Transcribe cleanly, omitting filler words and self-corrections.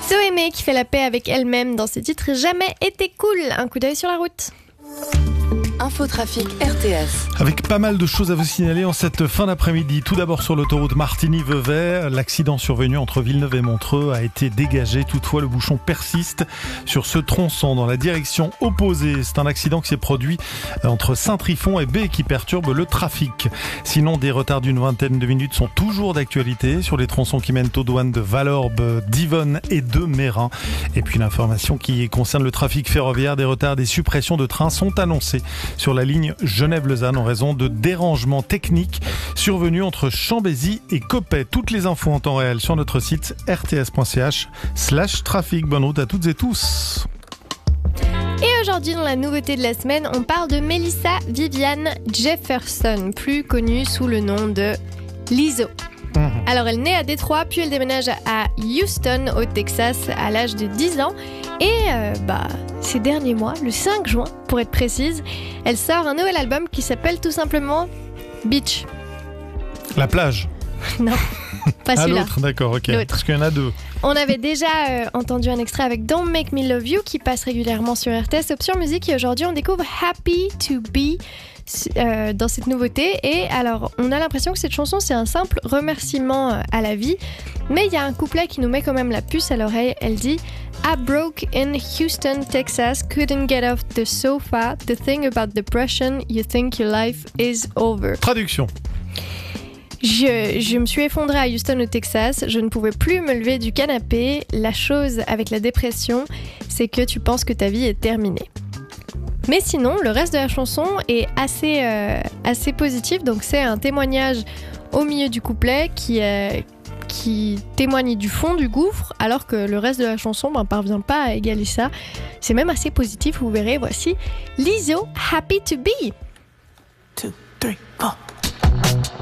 Zoémé qui fait la paix avec elle-même dans ses titres Jamais été cool. Un coup d'œil sur la route. Infotrafic RTS. Avec pas mal de choses à vous signaler en cette fin d'après-midi. Tout d'abord sur l'autoroute Martigny-Vevey, l'accident survenu entre Villeneuve et Montreux a été dégagé. Toutefois, le bouchon persiste sur ce tronçon dans la direction opposée. C'est un accident qui s'est produit entre Saint-Trifon et B qui perturbe le trafic. Sinon, des retards d'une vingtaine de minutes sont toujours d'actualité sur les tronçons qui mènent aux douanes de Valorbe, d'Yvonne et de Mérin. Et puis l'information qui concerne le trafic ferroviaire, des retards, des suppressions de trains sont annoncés sur la ligne Genève-Lausanne en raison de dérangements techniques survenus entre Chambésy et Coppet. Toutes les infos en temps réel sur notre site rts.ch/trafic. Bonne route à toutes et tous. Et aujourd'hui, dans la nouveauté de la semaine, on parle de Melissa Viviane Jefferson, plus connue sous le nom de Lizzo. Alors, elle naît à Détroit, puis elle déménage à Houston, au Texas, à l'âge de 10 ans. Et ces derniers mois, le 5 juin, pour être précise, elle sort un nouvel album qui s'appelle tout simplement Beach. La plage. Non, pas celui-là. L'autre, d'accord, ok. L'autre. Parce qu'il y en a deux. On avait déjà entendu un extrait avec Don't Make Me Love You qui passe régulièrement sur RTS Option Musique. Et aujourd'hui, on découvre Happy to Be dans cette nouveauté. Et alors, on a l'impression que cette chanson, c'est un simple remerciement à la vie. Mais il y a un couplet qui nous met quand même la puce à l'oreille. Elle dit I broke in Houston, Texas, couldn't get off the sofa. The thing about depression, you think your life is over. Traduction. Je me suis effondrée à Houston au Texas, je ne pouvais plus me lever du canapé. La chose avec la dépression, c'est que tu penses que ta vie est terminée. Mais sinon, le reste de la chanson est assez positif, donc c'est un témoignage au milieu du couplet qui témoigne du fond du gouffre, alors que le reste de la chanson parvient pas à égaler ça. C'est même assez positif, vous verrez, voici Lizzo, Happy to Be. 2